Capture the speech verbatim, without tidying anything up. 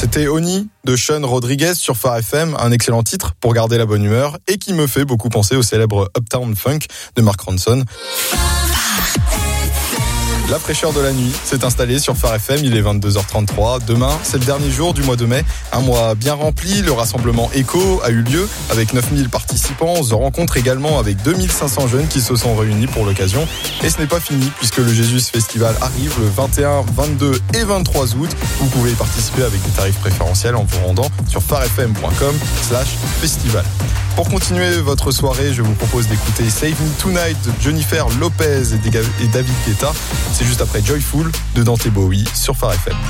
C'était Oni de Sean Rodriguez sur Phare F M, un excellent titre pour garder la bonne humeur et qui me fait beaucoup penser au célèbre Uptown Funk de Mark Ronson. La fraîcheur de la nuit s'est installée sur Phare F M, il est vingt-deux heures trente-trois. Demain, c'est le dernier jour du mois de mai. Un mois bien rempli, le rassemblement Echo a eu lieu avec neuf mille participants. On se rencontre également avec deux mille cinq cents jeunes qui se sont réunis pour l'occasion. Et ce n'est pas fini puisque le Jesus Festival arrive le vingt et un, vingt-deux et vingt-trois août. Vous pouvez y participer avec des tarifs préférentiels en vous rendant sur pharefm point com slash festival. Pour continuer votre soirée, je vous propose d'écouter Save Me Tonight de Jennifer Lopez et David Guetta. C'est juste après Joyful de Dante Bowie sur Phare F M.